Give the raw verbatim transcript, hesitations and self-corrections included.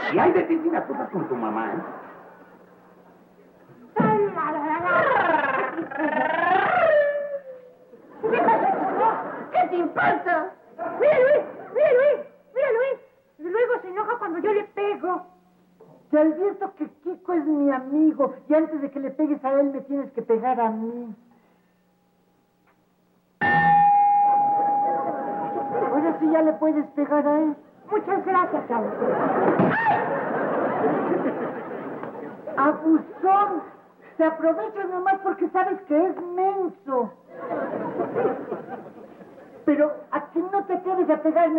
Y hay de ti sin acusas con tu mamá, ¿eh? ¿Qué te importa? Mira, Luis, mira, Luis, mira, Luis. Luego se enoja cuando yo le pego. Te advierto que Kiko es mi amigo y antes de que le pegues a él me tienes que pegar a mí. Ahora sí ya le puedes pegar a él. Muchas gracias, Carlos. ¡Abusón! Te aprovechas nomás porque sabes que es menso. Pero a que no te atreves a pegarme.